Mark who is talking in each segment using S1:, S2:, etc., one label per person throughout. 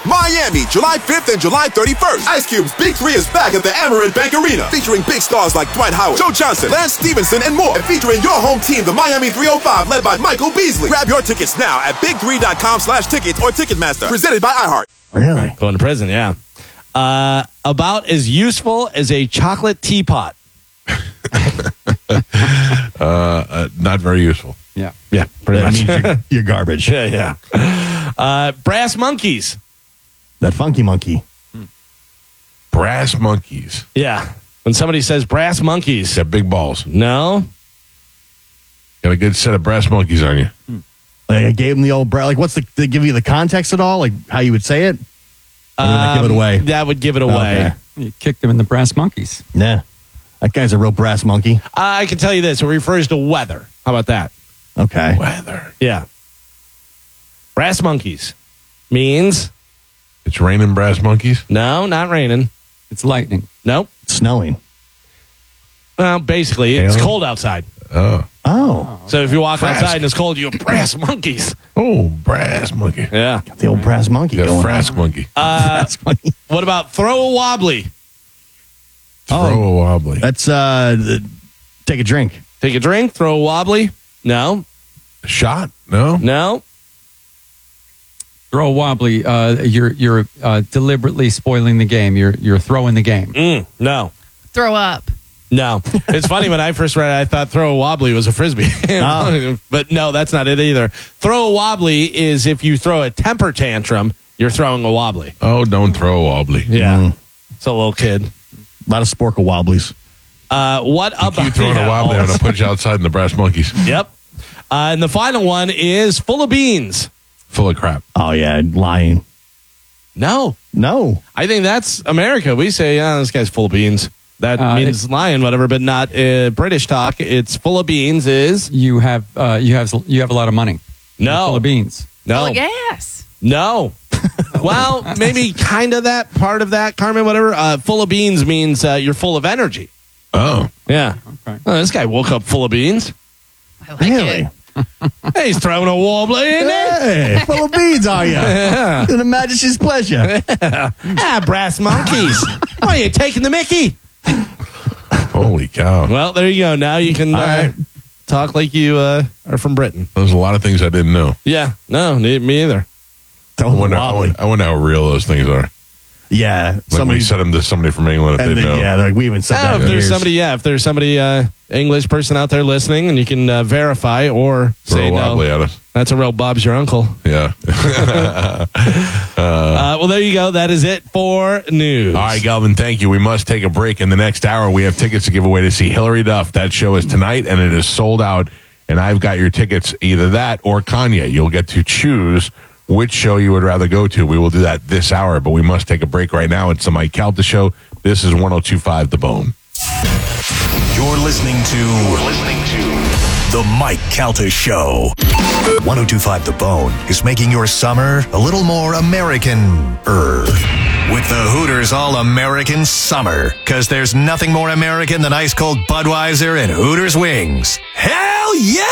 S1: Miami, July 5th and July 31st. Ice Cube's Big 3 is back at the Amerant Bank Arena, featuring big stars like Dwight Howard, Joe Johnson, Lance Stevenson, and more. And featuring your home team, the Miami 305, led by Michael Beasley. Grab your tickets now at big3.com/tickets or Ticketmaster. Presented by iHeart.
S2: Really?
S3: Going to prison, yeah. About as useful as a chocolate teapot.
S4: Not very useful.
S2: Yeah.
S3: Yeah, pretty
S2: That
S3: much.
S2: means you're garbage.
S3: Yeah. Brass monkeys.
S2: That funky monkey.
S4: Brass monkeys.
S3: Yeah. When somebody says brass monkeys.
S4: Got big balls.
S3: No.
S4: Got a good set of brass monkeys on you.
S2: Like I gave him the old they give you the context at all? Like how you would say it? Or would that give it away?
S3: That would give it away.
S2: Okay.
S5: You kicked him in the brass monkeys.
S2: Yeah. That guy's a real brass monkey.
S3: I can tell you this. It refers to weather. How about that?
S2: Okay.
S4: Weather.
S3: Yeah. Brass monkeys means
S4: It's raining brass monkeys?
S3: no, not raining.
S5: It's lightning.
S3: Nope.
S2: Snowing.
S3: Well, basically, it's
S4: Hailing?
S3: cold outside.
S2: Oh.
S3: So if you walk
S4: Frask.
S3: outside and it's cold, you have brass monkeys.
S4: Oh, brass monkey.
S3: Yeah.
S2: The old brass monkey
S4: Got
S2: going
S4: frask monkey.
S2: Brass monkey.
S3: What about throw a wobbly?
S4: Throw a wobbly.
S2: That's take a drink.
S3: Take a drink, throw a wobbly? No.
S4: Shot? No?
S3: No.
S5: Throw a wobbly. You're deliberately spoiling the game. You're throwing the game.
S3: No.
S6: Throw up.
S3: No. It's funny, when I first read it, I thought throw a wobbly was a frisbee. But no, that's not it either. Throw a wobbly is if you throw a temper tantrum, you're throwing a wobbly.
S4: Oh, don't throw a wobbly.
S3: Yeah. It's a little kid.
S2: A lot of sporkle wobblies.
S3: What about
S4: You throwing a wobbly, I'm going to put you outside in the brass monkeys.
S3: Yep. And the final one is full of beans.
S4: Full of crap.
S2: Oh, yeah. Lying.
S3: No.
S2: No.
S3: I think that's America. We say, this guy's full of beans. That means lying, whatever, but not British talk. It's full of beans is
S5: You have a lot of money. You're
S3: no.
S5: full of beans.
S3: No.
S6: Full of gas.
S3: No. Well, maybe kind of that part of that, Carmen, whatever. Full of beans means you're full of energy.
S4: Oh.
S3: Yeah.
S5: Okay.
S3: Oh, this guy woke up full of beans.
S6: I like
S2: Really?
S6: it.
S3: Hey, he's throwing a wobbly in there.
S2: Hey, full of beans, are you?
S3: Yeah.
S2: In a Majesty's pleasure.
S3: Brass monkeys. Why are you taking the mickey?
S4: Holy cow.
S3: Well, there you go. Now you can
S2: right.
S3: talk like you are from Britain.
S4: There's a lot of things I didn't know.
S3: Yeah. No, me either.
S2: Throwing
S4: I wonder,
S2: a wobbly.
S4: I wonder how real those things are.
S2: Yeah.
S4: Like we said them to somebody from England if
S2: and
S4: they
S2: then,
S4: know.
S2: yeah, like we even said that.
S3: If
S2: for
S3: there's
S2: years.
S3: somebody, English person out there listening, and you can verify or
S4: Throw
S3: say
S4: a wobbly
S3: no.
S4: at us.
S3: That's a real Bob's your uncle.
S4: Yeah.
S3: Well, there you go. That is it for news.
S4: All right, Galvin, thank you. We must take a break. In the next hour, we have tickets to give away to see Hillary Duff. That show is tonight, and it is sold out. And I've got your tickets, either that or Kanye. You'll get to choose which show you would rather go to. We will do that this hour, but we must take a break right now. It's the Mike Calta Show. This is 102.5 The Bone.
S7: You're listening to The Mike Calta Show. 102.5 The Bone is making your summer a little more American-er. With the Hooters All-American Summer. Because there's nothing more American than ice-cold Budweiser and Hooters wings. Hell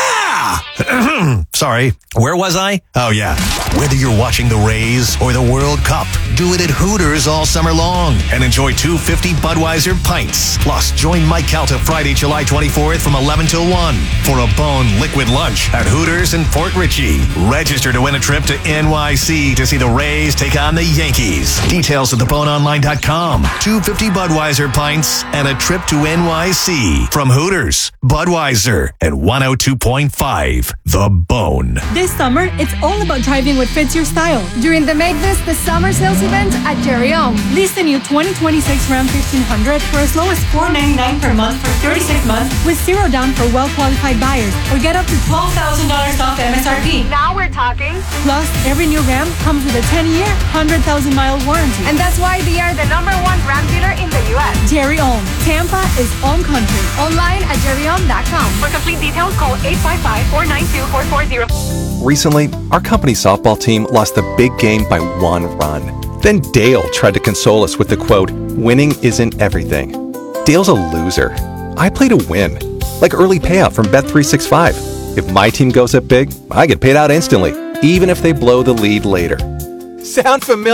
S7: yeah! Sorry, where was I? Oh, yeah. Whether you're watching the Rays or the World Cup, do it at Hooters all summer long and enjoy 250 Budweiser pints. Plus, join Mike Calta Friday, July 24th from 11 till 1 for a Bone liquid lunch at Hooters in Fort Ritchie. Register to win a trip to NYC to see the Rays take on the Yankees. Details at theboneonline.com. 250 Budweiser pints and a trip to NYC from Hooters, Budweiser, and 102.5 The Bone.
S8: This summer, it's all about driving what fits your style.
S9: During the Make This the Summer sales event at Jerry Ong.
S8: Lease the new 2026 Ram 1500 for as low as $499 per month for 36 months with zero down for well-qualified buyers, or get up to $12,000 off MSRP.
S9: Now we're talking.
S8: Plus, every new Ram comes with a 10-year, 100,000-mile warranty.
S9: And that's why they are the #1 Ram dealer in the U.S.
S8: Jerry Ong. Tampa is Ong country.
S9: Online at jerryong.com.
S8: For complete details, call 855-492-4440.
S10: Recently, our company softball team lost the big game by 1 run. Then Dale tried to console us with the quote, "Winning isn't everything." Dale's a loser. I play to win, like early payout from Bet365. If my team goes up big, I get paid out instantly, even if they blow the lead later. Sound familiar?